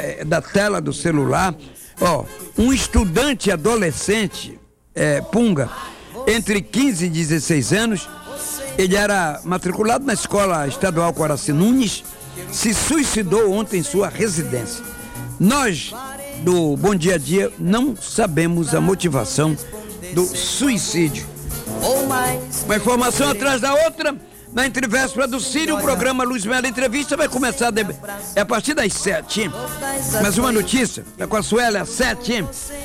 da tela do celular. Ó, um estudante adolescente, Punga, entre 15 e 16 anos, ele era matriculado na escola estadual Coraci Nunes, se suicidou ontem em sua residência. Nós, do Bom Dia a Dia, não sabemos a motivação do suicídio. Uma informação atrás da outra. Na entrevéspera do Sírio, o programa Luiz Melo Entrevista vai começar a partir das 7. Mas uma notícia, com a Sueli, às 7.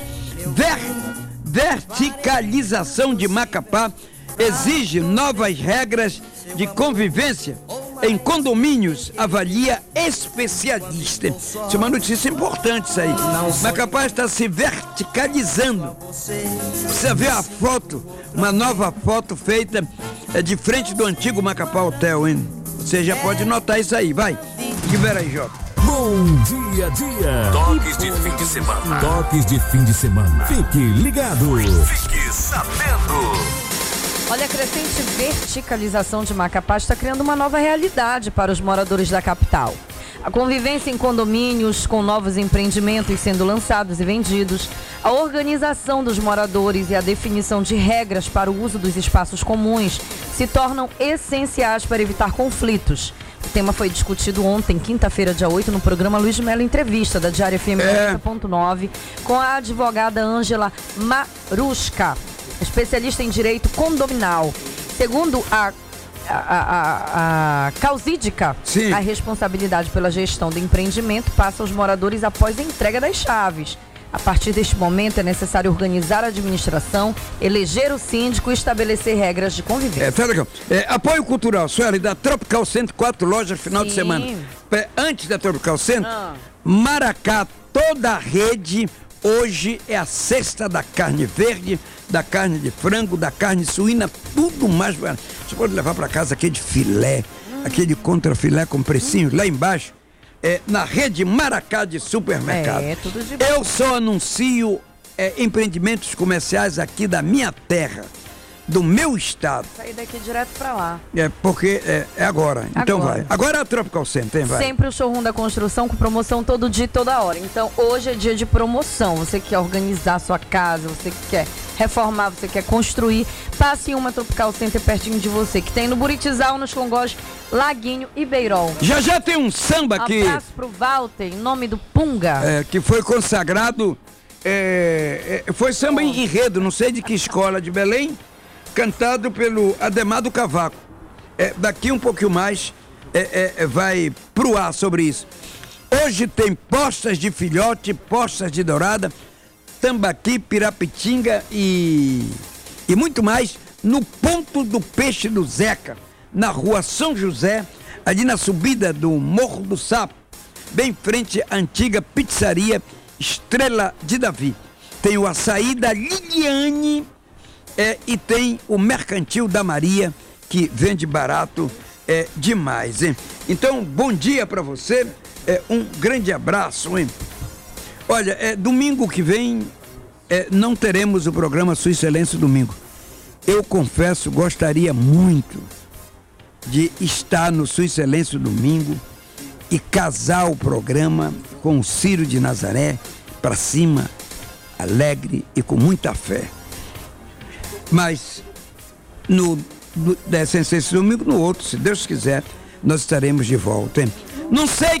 Verticalização de Macapá exige novas regras de convivência em condomínios, avalia especialista. Isso é uma notícia importante, isso aí. Macapá está se verticalizando. Precisa ver a foto, uma nova foto feita de frente do antigo Macapá Hotel, hein? Você já pode notar isso aí, vai. Que vera aí, Jota. Bom dia a dia. Toques de fim de semana. Toques de fim de semana. Fique ligado. Fique sabendo. Olha, a crescente verticalização de Macapá está criando uma nova realidade para os moradores da capital. A convivência em condomínios, com novos empreendimentos sendo lançados e vendidos, a organização dos moradores e a definição de regras para o uso dos espaços comuns se tornam essenciais para evitar conflitos. O tema foi discutido ontem, quinta-feira, dia 8, no programa Luiz Melo Entrevista, da Diária FM 90.9, com a advogada Ângela Maruska, especialista em direito condominal. Segundo a Causídica, a responsabilidade pela gestão do empreendimento passa aos moradores após a entrega das chaves. A partir deste momento é necessário organizar a administração, eleger o síndico e estabelecer regras de convivência. Tá legal. Apoio cultural, Sueli, da Tropical Center, 4 lojas final de semana. Antes da Tropical Center, Maracá, toda a rede. Hoje é a sexta da carne verde, da carne de frango, da carne suína, tudo mais. Você pode levar para casa aquele filé, aquele contrafilé com precinho lá embaixo, na rede Maracá de supermercado. Tudo de bom. Eu só anuncio empreendimentos comerciais aqui da minha terra, do meu estado. Sair daqui direto pra lá. Porque é agora. Então vai. Agora é a Tropical Center, hein? Vai. Sempre o showroom da construção com promoção todo dia e toda hora. Então hoje é dia de promoção. Você quer organizar a sua casa, você quer reformar, você quer construir, passe em uma Tropical Center pertinho de você, que tem no Buritizal, nos Congós, Laguinho e Beirol. Já tem um samba aqui. Um abraço pro Walter, em nome do Punga. Que foi consagrado. Foi samba em enredo, não sei de que escola de Belém, cantado pelo Ademar do Cavaco. Daqui um pouquinho mais vai pro ar sobre isso. Hoje tem postas de filhote, postas de dourada, tambaqui, pirapitinga e muito mais no ponto do peixe do Zeca, na rua São José, ali na subida do Morro do Sapo, bem frente à antiga pizzaria Estrela de Davi. Tem o açaí da Liliane e tem o mercantil da Maria, que vende barato demais, hein? Então, bom dia para você, um grande abraço, hein? Olha, domingo que vem não teremos o programa Sua Excelência domingo. Eu confesso, gostaria muito de estar no Sua Excelência domingo e casar o programa com o Ciro de Nazaré, para cima, alegre e com muita fé. Mas no Excelência domingo, no outro, se Deus quiser, nós estaremos de volta, hein? Não sei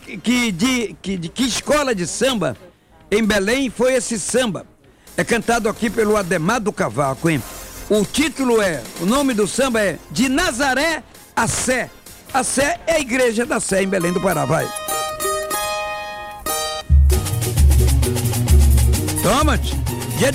que escola de samba em Belém foi esse samba. É cantado aqui pelo Ademar do Cavaco, hein? O título o nome do samba é De Nazaré a Sé. A Sé é a igreja da Sé em Belém do Pará, vai. Toma-te.